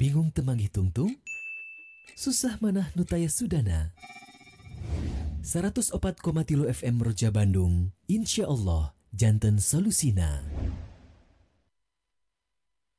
Bingung temang hitungtung? Susah manah nutaya sudana. 104,3 FM Roja Bandung, insya Allah janten solusina.